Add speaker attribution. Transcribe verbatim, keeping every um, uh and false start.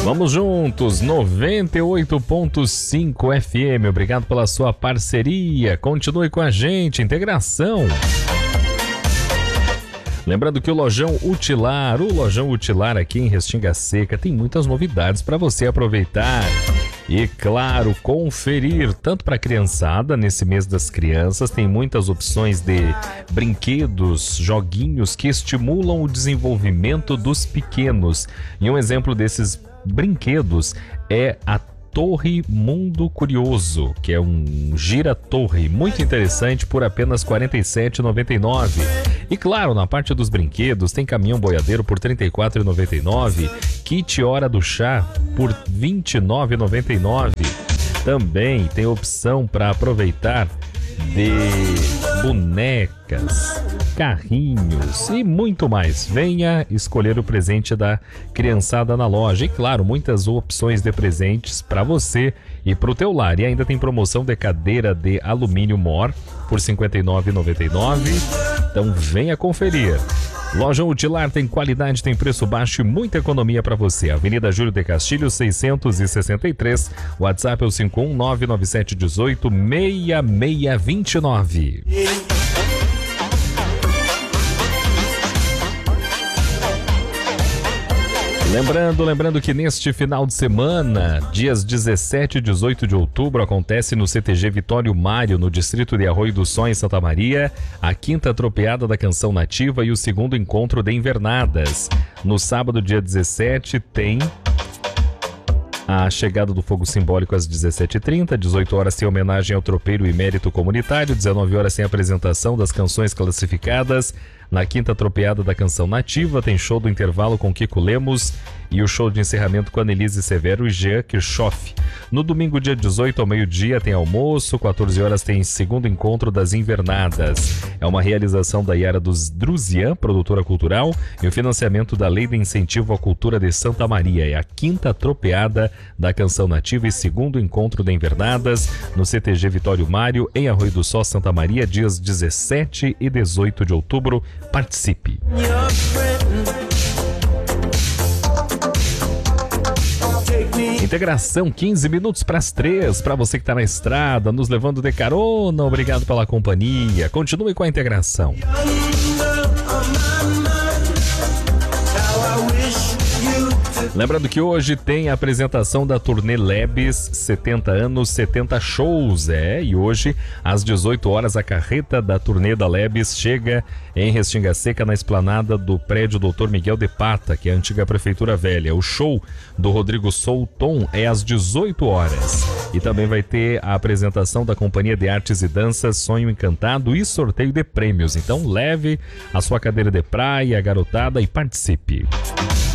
Speaker 1: Vamos juntos, noventa e oito ponto cinco F M. Obrigado pela sua parceria. Continue com a gente. Integração. Lembrando que o Lojão Utilar, o Lojão Utilar aqui em Restinga Seca tem muitas novidades para você aproveitar. E claro, conferir tanto para a criançada, nesse mês das crianças, tem muitas opções de brinquedos, joguinhos que estimulam o desenvolvimento dos pequenos. E um exemplo desses brinquedos é a Torre Mundo Curioso, que é um gira-torre muito interessante por apenas quarenta e sete reais e noventa e nove centavos. E claro, na parte dos brinquedos tem caminhão boiadeiro por trinta e quatro reais e noventa e nove centavos, kit Hora do Chá por vinte e nove reais e noventa e nove centavos. Também tem opção para aproveitar de bonecas, carrinhos e muito mais. Venha escolher o presente da criançada na loja. E claro, muitas opções de presentes para você e para o teu lar. E ainda tem promoção de cadeira de alumínio Mor por cinquenta e nove reais e noventa e nove centavos. Então venha conferir. Loja Utilar tem qualidade, tem preço baixo e muita economia para você. Avenida Júlio de Castilhos, seiscentos e sessenta e três. WhatsApp é o cinco um nove nove sete um oito seis seis dois nove. Lembrando, lembrando que neste final de semana, dias dezessete e dezoito de outubro, acontece no C T G Vitório Mário, no distrito de Arroio do Sol, em Santa Maria, a quinta tropeada da Canção Nativa e o segundo encontro de Invernadas. No sábado, dia dezessete, tem a chegada do fogo simbólico às dezessete e trinta, dezoito horas tem homenagem ao tropeiro e mérito comunitário, dezenove horas tem apresentação das canções classificadas. Na quinta tropeada da Canção Nativa tem show do intervalo com Kiko Lemos e o show de encerramento com Annelise Severo e Jean Kirchhoff. No domingo, dia dezoito, ao meio-dia, tem almoço, quatorze horas tem segundo encontro das Invernadas. É uma realização da Yara dos Druzian, produtora cultural, e o financiamento da Lei de Incentivo à Cultura de Santa Maria. É a quinta tropeada da Canção Nativa e segundo encontro de Invernadas no C T G Vitório Mário, em Arroio do Sol, Santa Maria, dias dezessete e dezoito de outubro. Participe! Integração, quinze minutos para as três, para você que está na estrada, nos levando de carona, obrigado pela companhia. Continue com a integração. Lembrando que hoje tem a apresentação da turnê Lebes, setenta anos, setenta shows, é, e hoje às dezoito horas a carreta da turnê da Lebes chega em Restinga Seca, na esplanada do prédio doutor Miguel de Pata, que é a antiga Prefeitura Velha. O show do Rodrigo Souton é às dezoito horas. E também vai ter a apresentação da Companhia de Artes e Danças Sonho Encantado e sorteio de prêmios. Então leve a sua cadeira de praia, garotada, e participe.